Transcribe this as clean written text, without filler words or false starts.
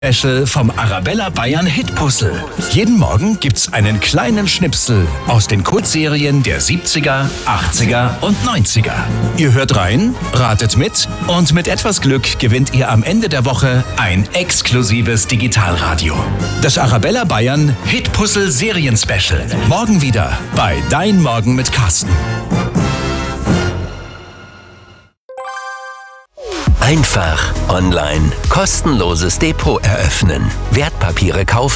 Special vom Arabella Bayern Hitpuzzle. Jeden Morgen gibt's einen kleinen Schnipsel aus den Kultserien der 70er, 80er und 90er. Ihr hört rein, ratet mit und mit etwas Glück gewinnt ihr am Ende der Woche ein exklusives Digitalradio. Das Arabella Bayern Hitpuzzle Serien Special. Morgen wieder bei Dein Morgen mit Carsten. Einfach online kostenloses Depot eröffnen. Wertpapiere kaufen